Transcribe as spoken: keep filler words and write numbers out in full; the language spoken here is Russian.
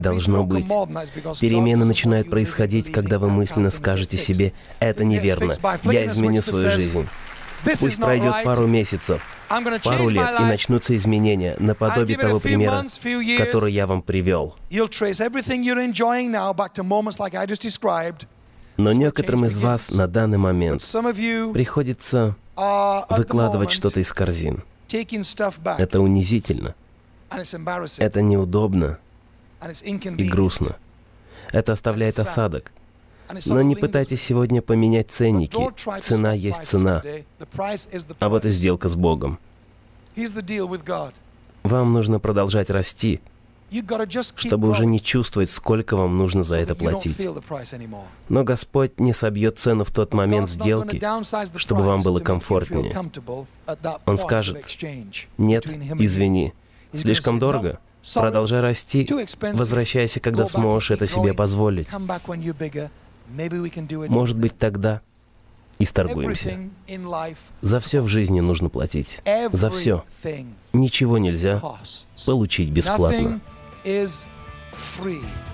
должно быть. Перемены начинают происходить, когда вы мысленно скажете себе: «Это неверно, я изменю свою жизнь». Пусть пройдет пару месяцев, пару лет, и начнутся изменения, наподобие того примера, который я вам привел. Но некоторым из вас на данный момент приходится выкладывать что-то из корзин. Это унизительно, это неудобно и грустно. Это оставляет осадок. Но не пытайтесь сегодня поменять ценники. Цена есть цена. А вот и сделка с Богом. Вам нужно продолжать расти, чтобы уже не чувствовать, сколько вам нужно за это платить. Но Господь не собьет цену в тот момент сделки, чтобы вам было комфортнее. Он скажет: «Нет, извини, слишком дорого. Продолжай расти, возвращайся, когда сможешь это себе позволить. Может быть, тогда и сторгуемся». За все в жизни нужно платить. За все. Ничего нельзя получить бесплатно.